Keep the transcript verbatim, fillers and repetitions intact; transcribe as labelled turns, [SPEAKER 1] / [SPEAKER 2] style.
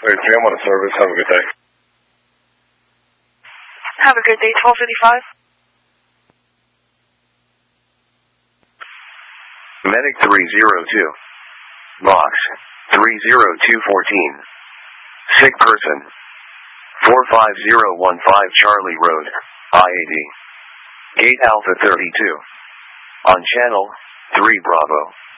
[SPEAKER 1] thirty-three, I'm on a service. Have a good day.
[SPEAKER 2] Have a good day, twelve fifty-five.
[SPEAKER 3] Medic three zero two. Box three zero two one four. Sick person. four five zero one five Charlie Road, I A D. Gate Alpha thirty-two. On channel three Bravo.